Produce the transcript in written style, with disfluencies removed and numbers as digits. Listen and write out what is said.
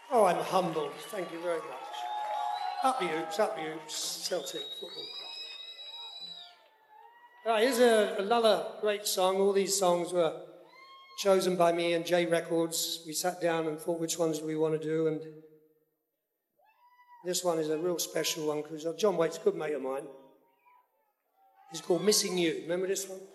Oh, I'm humbled. Thank you very much. Up the Utes, Celtic football. Right, here's another great song. All these songs were chosen by me and J Records. We sat down and thought which ones do we want to do, and this one is a real special one because John Waite's a good mate of mine. It's called Missing You. Remember this one?